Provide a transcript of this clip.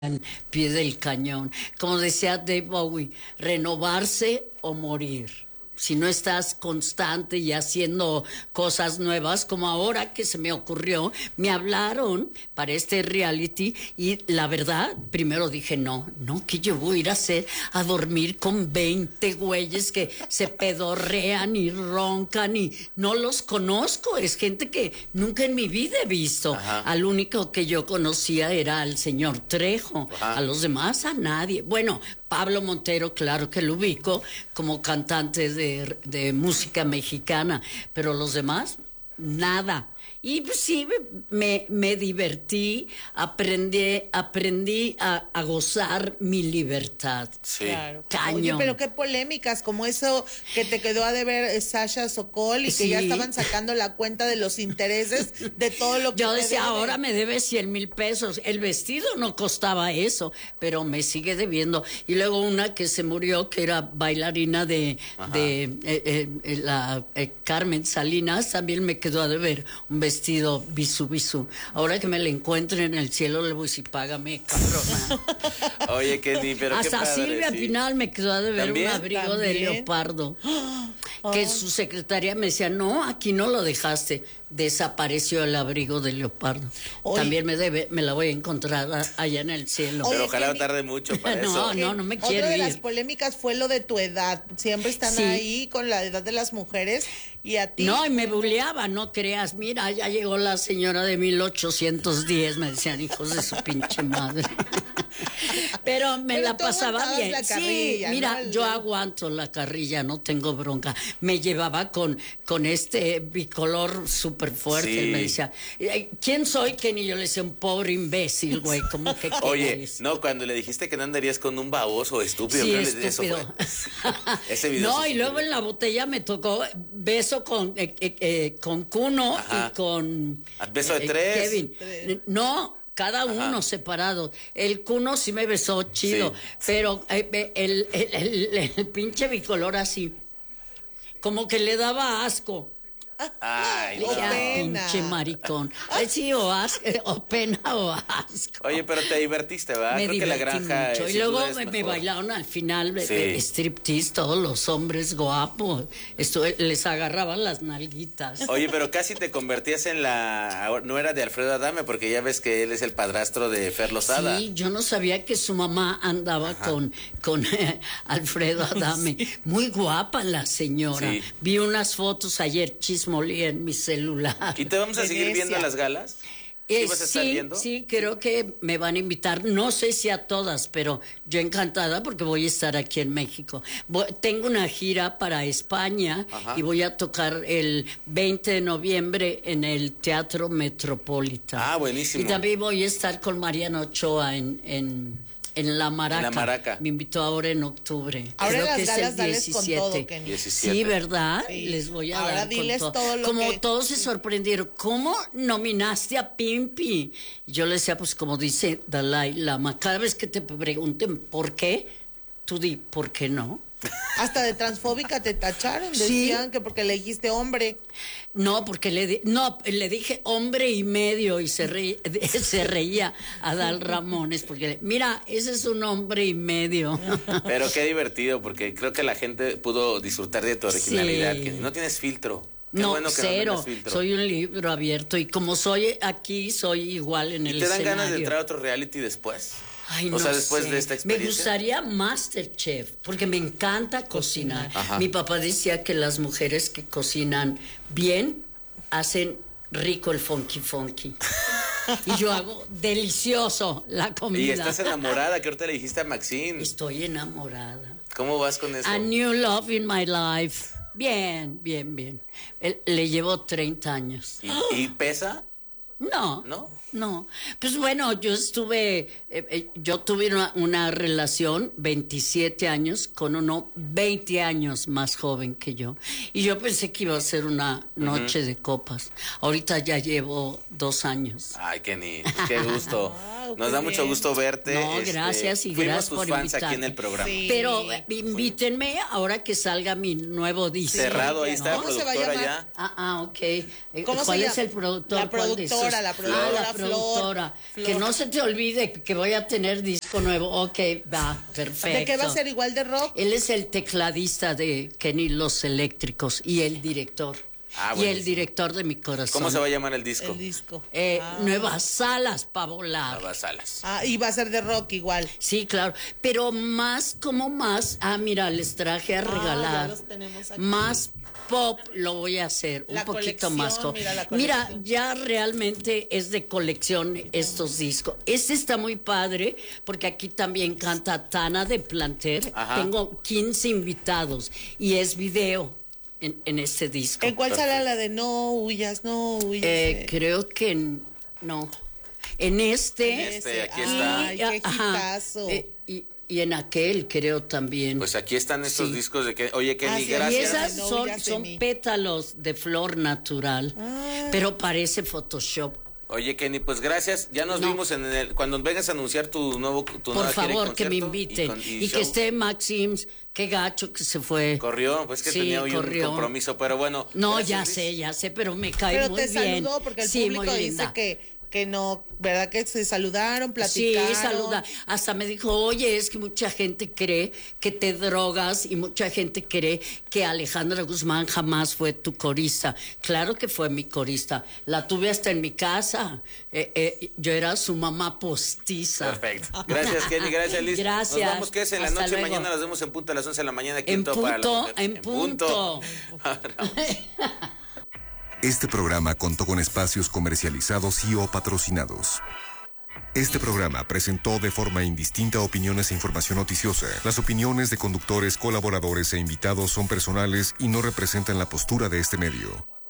al pie del cañón. Como decía Dave Bowie, renovarse o morir. Si no estás constante y haciendo cosas nuevas, como ahora que se me ocurrió, me hablaron para este reality y la verdad, primero dije, no, que yo voy a ir a hacer a dormir con 20 güeyes que se pedorrean y roncan y no los conozco, es gente que nunca en mi vida he visto. Ajá. Al único que yo conocía era al señor Trejo. Ajá. A los demás a nadie. Bueno, Pablo Montero, claro que lo ubico como cantante de música mexicana, pero los demás, nada. Y pues, sí, me divertí, aprendí a gozar mi libertad. Sí. Claro. Cañón. Oye, pero qué polémicas, como eso que te quedó a deber Sasha Sokol y que ya estaban sacando la cuenta de los intereses de todo lo que yo decía, debe. Ahora me debe 100,000 pesos. El vestido no costaba eso, pero me sigue debiendo. Y luego una que se murió, que era bailarina de Carmen Salinas, también me quedó a deber un vestido bisú. Ahora que me la encuentre en el cielo, le voy a decir, págame, cabrona. Oye, Kenny, pero hasta qué padre, Silvia sí. Pinal me quedó a deber ¿También? un abrigo de leopardo. Que su secretaria me decía, no, aquí no lo dejaste. Desapareció el abrigo de leopardo. Oye. También me la voy a encontrar allá en el cielo. Pero ojalá no tarde mucho para eso. No me quiero ir. Otra de las polémicas fue lo de tu edad. Siempre están ahí con la edad de las mujeres y a ti. No, y me buleaba, no creas. Mira, ya llegó la señora de 1810, me decían, hijos de su pinche madre. Pero la pasaba bien. La carrilla, sí, mira, ¿no? Yo aguanto la carrilla, no tengo bronca. Me llevaba con este bicolor súper fuerte. Sí. Él me decía, ¿quién soy? Kenny, yo le decía, un pobre imbécil, güey. ¿Cómo que Oye, no, cuando le dijiste que no andarías con un baboso estúpido. Sí, estúpido. Ese video. No, y luego en la botella me tocó beso con Kuno. Ajá. Y con beso de tres. Kevin. No, cada uno separado. El Kuno sí me besó chido, pero el pinche bicolor así, como que le daba asco. Ay, no. Pinche maricón. Ay, sí, o pena o asco. Oye, pero te divertiste, ¿verdad? Me Creo que la granja mucho. Y luego me bailaron al final striptease, todos los hombres guapos. Les agarraban las nalguitas. Oye, pero casi te convertías en no era de Alfredo Adame, porque ya ves que él es el padrastro de Fer Lozada. Sí, yo no sabía que su mamá andaba con Alfredo Adame. Sí. Muy guapa la señora. Sí. Vi unas fotos ayer, chismolí en mi celular. ¿Y te vamos a seguir viendo las galas? ¿Sí vas a estar viendo? Sí, creo que me van a invitar, no sé si a todas, pero yo encantada porque voy a estar aquí en México. Tengo una gira para España. Ajá. Y voy a tocar el 20 de noviembre en el Teatro Metropolitan. Ah, buenísimo. Y también voy a estar con Mariana Ochoa en La Maraca. En La Maraca. Me invitó ahora en octubre. Ahora creo las que galas, es el 17. Con todo, Kenny. 17. Sí, ¿verdad? Sí. Les voy a ahora dar diles con todo lo como que... todos se sorprendieron. ¿Cómo nominaste a Pimpi? Yo le decía, pues como dice Dalai Lama, cada vez que te pregunten por qué, tú di, ¿por qué no? Hasta de transfóbica te tacharon, decían que porque le dijiste hombre. No, porque le dije hombre y medio y se reía Adal Ramones porque mira, ese es un hombre y medio. Pero qué divertido, porque creo que la gente pudo disfrutar de tu originalidad, que no tienes filtro. Qué no, bueno que cero. No filtro. Soy un libro abierto y como soy aquí, soy igual en el escenario. ¿Y te dan ganas de entrar a otro reality después? Ay, o sea, después de esta experiencia. Me gustaría Masterchef, porque me encanta cocinar. Ajá. Mi papá decía que las mujeres que cocinan bien hacen rico el funky. Y yo hago delicioso la comida. Y estás enamorada, que ahorita le dijiste a Maxine. Estoy enamorada. ¿Cómo vas con eso? A new love in my life. Bien. Le llevo 30 años. ¿Y pesa? No. Pues bueno, yo tuve una relación 27 años con uno 20 años más joven que yo. Y yo pensé que iba a ser una noche de copas. Ahorita ya llevo 2 años. Ay, Kenny, qué gusto. Nos da mucho gusto verte. No, gracias y gracias por invitarme. Fuimos tus fans aquí en el programa. Sí. Pero invítenme ahora que salga mi nuevo disco. Cerrado, ahí está la ¿Cómo se va a llamar? ya. Ok. ¿Cómo ¿Cuál se es el productor? La productora. La productora. Flor. Que no se te olvide que voy a tener disco nuevo. Ok, va, perfecto. ¿De qué va a ser igual de rock? Él es el tecladista de Kenny Los Eléctricos y el director. Ah, y buenísimo. el director de mi corazón. ¿Cómo se va a llamar el disco? El disco. Nuevas alas para volar. Nuevas alas. Y va a ser de rock igual. Sí, claro, pero más, mira, les traje a regalar. Ya los tenemos aquí. Más pop lo voy a hacer, La un poquito colección, más pop. mira la Mira, colección. ya realmente es de colección estos discos. Este está muy padre porque aquí también canta Tana de Planter. Ajá. Tengo 15 invitados y es video en este disco. ¿En cuál sale la de no huyas, no huyas? Creo que no. En este. Aquí está. Ay, qué hitazo. Y en aquel creo también. Pues aquí están estos Sí. discos de que, oye, Kenny, sí, Y gracias. esas No son, huyas de son mí. pétalos de flor natural, pero parece Photoshop. Oye, Kenny, pues gracias. Ya nos No. vimos cuando vengas a anunciar tu nueva Por gira y favor, que me concierto inviten. Y show. que esté Maxims, qué gacho que se fue. Corrió, pues que Sí, tenía hoy corrió. un compromiso, pero bueno. No, gracias, ya sé, pero me cae Pero muy te bien. saludó porque el Sí, público muy dice linda. que no, ¿verdad? Que se saludaron, Sí, platicaron. saluda. Hasta me dijo, oye, es que mucha gente cree que te drogas y mucha gente cree que Alejandra Guzmán jamás fue tu corista. Claro que fue mi corista. La tuve hasta en mi casa. Yo era su mamá postiza. Perfecto. Gracias, Kenny. Gracias, Liz. Gracias. Nos vamos, que es en la Hasta noche. luego. Mañana nos vemos en punto a las 11 de la mañana. Aquí En Todo para la punto, Mujer. en punto. Este programa contó con espacios comercializados y o patrocinados. Este programa presentó de forma indistinta opiniones e información noticiosa. Las opiniones de conductores, colaboradores e invitados son personales y no representan la postura de este medio.